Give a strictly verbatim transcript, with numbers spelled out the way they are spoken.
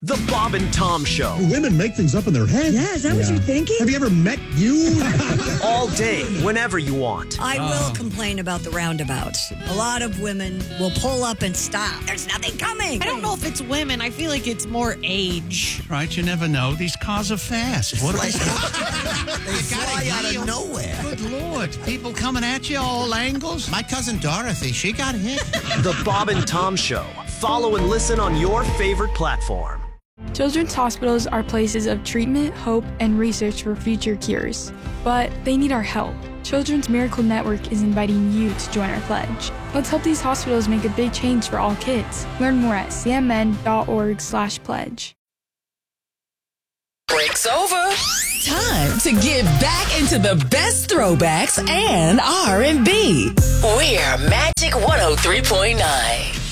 The Bob and Tom Show. Women make things up in their head. Yeah, is that yeah. what you're thinking? Have you ever met you? All day, whenever you want. I oh. will complain about the roundabouts. A lot of women will pull up and stop. There's nothing coming. I don't know if it's women. I feel like it's more age. Right, you never know. These cars are fast. What are they? They fly out of nowhere. Good Lord. People coming at you all angles. My cousin Dorothy, she got hit. The Bob and Tom Show. Follow and listen on your favorite platform. Children's hospitals are places of treatment, hope, and research for future cures. But they need our help. Children's Miracle Network is inviting you to join our pledge. Let's help these hospitals make a big change for all kids. Learn more at c m n dot org slash pledge. Break's over. Time to get back into the best throwbacks and R and B. We're Magic one oh three point nine.